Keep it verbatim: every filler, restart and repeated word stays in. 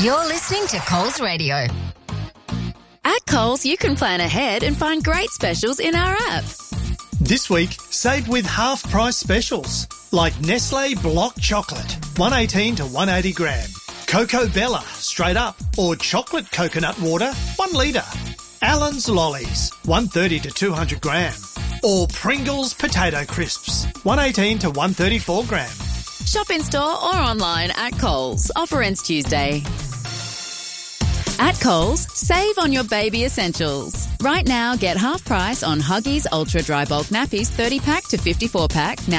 You're listening to Coles Radio. At Coles, you can plan ahead and find great specials in our app. This week, save with half-price specials, like Nestle Block Chocolate, one eighteen to one eighty gram. Cocoa Bella, straight up, or chocolate coconut water, one litre. Allen's Lollies, one thirty to two hundred gram. Or Pringles Potato Crisps, one eighteen to one thirty-four gram. Shop in store or online at Coles. Offer ends Tuesday. At Coles, save on your baby essentials. Right now, get half price on Huggies Ultra Dry Bulk Nappies thirty pack to fifty-four pack, now